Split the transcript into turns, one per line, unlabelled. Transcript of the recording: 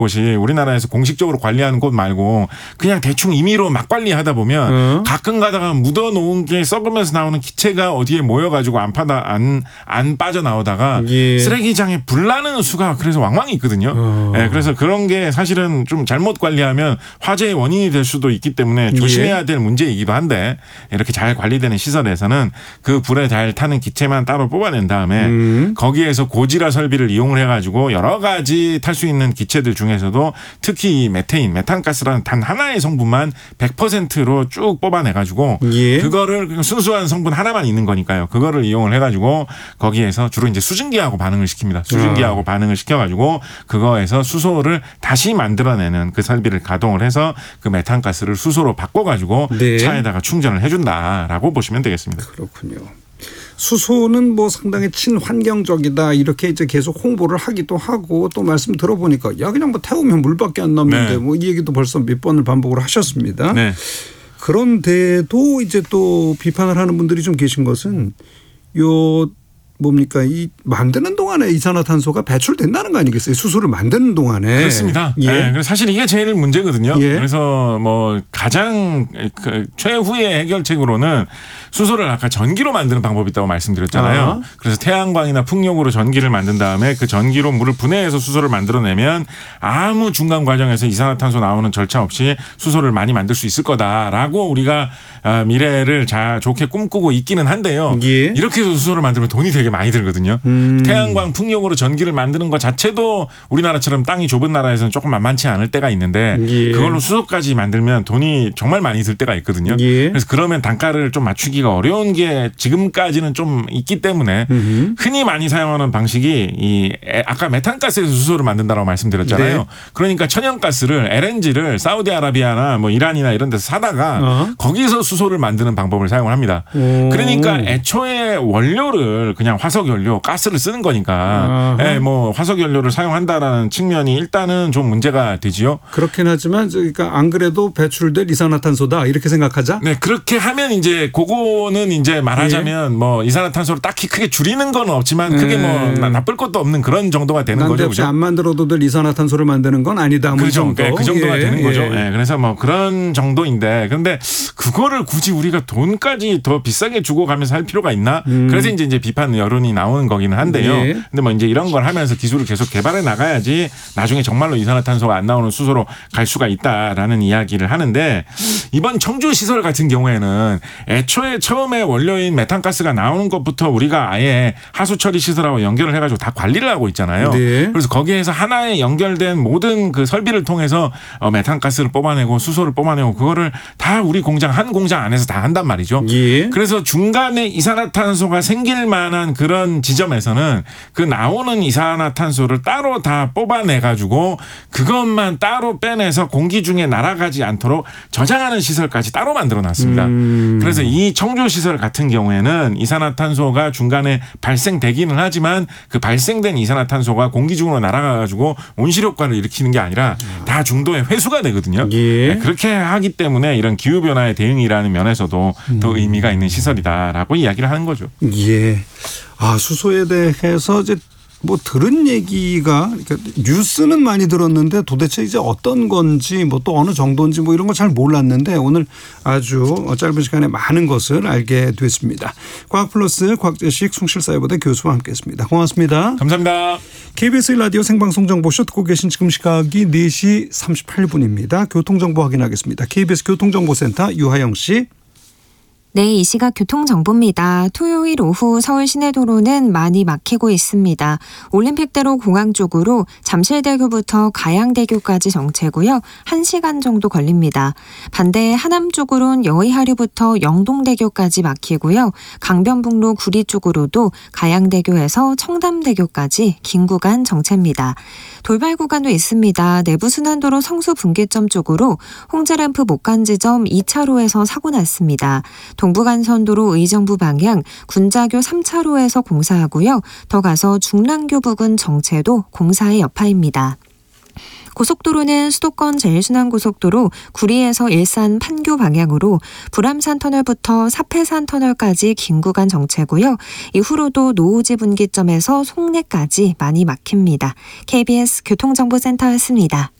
곳이 우리나라에서 공식적으로 관리하는 곳 말고 그냥 대충 임의로 막 관리하다 보면 가끔 가다가 묻어놓은 게 썩으면서 나오는 기체가 어디에 모여가지고 안 빠져나오다가
예.
쓰레기장에 불나는 수가 그래서 왕왕 있거든요. 네, 그래서 그런 게 사실은 좀 잘못 관리하면 화재의 원인이 될 수도 있기 때문에 조심해야 될 문제이기도 한데 이렇게 잘 관리되는 시설에서는 그 불에 잘 타는 기체만 따로 뽑아낸 다음에 거기에서 고지라 설비를 이용을 해가지고 여러 가지 탈 수 있는 기체들 중에서도 특히 이 메탄가스라는 단 하나의 성분만 100%로 쭉 뽑아내가지고 그거를 순수한 성분 하나만 있는 거니까요. 그거를 이용을 해가지고 거기에서 주로 이제 수증기하고 반응을 시킵니다. 수증기하고 반응을 시켜가지고 그거에서 수소를 다시 만들어내는 그 설비를 가동을 해서 그 메탄가스를 수소로 바꿔가지고 차에다가 충전을 해준다라고 보시면 되겠습니다.
그렇군요. 수소는 뭐 상당히 친환경적이다 이렇게 이제 계속 홍보를 하기도 하고 또 말씀 들어보니까 야 그냥 뭐 태우면 물밖에 안 남는데 뭐 이 얘기도 벌써 몇 번을 반복을 하셨습니다.
네.
그런데도 이제 또 비판을 하는 분들이 좀 계신 것은 뭡니까 이 만드는 동안에 이산화탄소가 배출된다는 거 아니겠어요? 수소를 만드는 동안에.
그렇습니다.
예.
네, 그래서 사실 이게 제일 문제거든요.
예.
그래서 뭐 가장 최후의 해결책으로는 수소를 아까 전기로 만드는 방법이 있다고 말씀드렸잖아요. 그래서 태양광이나 풍력으로 전기를 만든 다음에 그 전기로 물을 분해해서 수소를 만들어내면 아무 중간 과정에서 이산화탄소 나오는 절차 없이 수소를 많이 만들 수 있을 거다라고 우리가 미래를 좋게 꿈꾸고 있기는 한데요. 이렇게 해서 수소를 만들면 돈이 되게 많이 들거든요. 태양광 풍력으로 전기를 만드는 것 자체도 우리나라처럼 땅이 좁은 나라에서는 조금 만만치 않을 때가 있는데 그걸로 수소까지 만들면 돈이 정말 많이 들 때가 있거든요. 그래서 그러면 단가를 좀 맞추기가 어려운 게 지금까지는 좀 있기 때문에 흔히 많이 사용하는 방식이 아까 메탄가스에서 수소를 만든다고 말씀드렸잖아요. 그러니까 천연가스를 LNG를 사우디아라비아나 뭐 이란이나 이런 데서 사다가 거기서 수소를 만드는 방법을 사용을 합니다. 그러니까 애초에 원료를 그냥 화석연료, 가스를 쓰는 거니까 뭐 화석연료를 사용한다라는 측면이 일단은 좀 문제가 되지요.
그렇긴 하지만 그러니까 안 그래도 배출될 이산화탄소다 이렇게 생각하자.
네, 그렇게 하면 이제 그거는 이제 말하자면 뭐 이산화탄소를 딱히 크게 줄이는 건 없지만 크게 뭐 나쁠 것도 없는 그런 정도가 되는 거죠.
난데없이 안 만들어도 될 이산화탄소를 만드는 건 아니다. 뭐
정도. 그 정도가 되는 거죠. 그래서 뭐 그런 정도인데 그런데 그거를 굳이 우리가 돈까지 더 비싸게 주고 가면서 할 필요가 있나? 그래서 이제 비판 여론이 나오는 거기는 한데요. 근데 뭐 이제 이런 걸 하면서 기술을 계속 개발해 나가야지 나중에 정말로 이산화탄소가 안 나오는 수소로 갈 수가 있다라는 이야기를 하는데 이번 청주 시설 같은 경우에는 애초에 처음에 원료인 메탄가스가 나오는 것부터 우리가 아예 하수 처리 시설하고 연결을 해가지고 다 관리를 하고 있잖아요. 그래서 거기에서 하나에 연결된 모든 그 설비를 통해서 메탄가스를 뽑아내고 수소를 뽑아내고 그거를 다 우리 한 공장 안에서 다 한단 말이죠. 그래서 중간에 이산화탄소가 생길 만한 그런 지점에서는 그 나오는 이산화탄소를 따로 다 뽑아내가지고 그것만 따로 빼내서 공기 중에 날아가지 않도록 저장하는 시설까지 따로 만들어놨습니다. 그래서 이 청주 시설 같은 경우에는 이산화탄소가 중간에 발생되기는 하지만 그 발생된 이산화탄소가 공기 중으로 날아가가지고 온실효과를 일으키는 게 아니라 다 중도에 회수가 되거든요. 네, 그렇게 하기 때문에 이런 기후변화에 대응이라는 면에서도 더 의미가 있는 시설이다라고 이야기를 하는 거죠.
수소에 대해서 이제 뭐 들은 얘기가 그러니까 뉴스는 많이 들었는데 도대체 이제 어떤 건지 뭐 또 어느 정도인지 뭐 이런 거 잘 몰랐는데 오늘 아주 짧은 시간에 많은 것을 알게 됐습니다. 과학플러스 과학지식 숭실사회부대 교수와 함께했습니다. 고맙습니다.
감사합니다.
KBS 라디오 생방송 정보쇼 듣고 계신 지금 시각이 4시 38분입니다. 교통정보 확인하겠습니다. KBS 교통정보센터 유하영 씨.
네, 이 시각 교통정보입니다. 토요일 오후 서울 시내도로는 많이 막히고 있습니다. 올림픽대로 공항 쪽으로 잠실대교부터 가양대교까지 정체고요. 1시간 정도 걸립니다. 반대 하남 쪽으로는 여의하류부터 영동대교까지 막히고요. 강변북로 구리 쪽으로도 가양대교에서 청담대교까지 긴 구간 정체입니다. 돌발 구간도 있습니다. 내부순환도로 성수분기점 쪽으로 홍제램프 못간 지점 2차로에서 사고 났습니다. 동부간선도로 의정부 방향 군자교 3차로에서 공사하고요. 더 가서 중랑교 부근 정체도 공사의 여파입니다. 고속도로는 수도권 제일순환고속도로 구리에서 일산 판교 방향으로 불암산 터널부터 사패산 터널까지 긴 구간 정체고요. 이후로도 노오지 분기점에서 송내까지 많이 막힙니다. KBS 교통정보센터였습니다.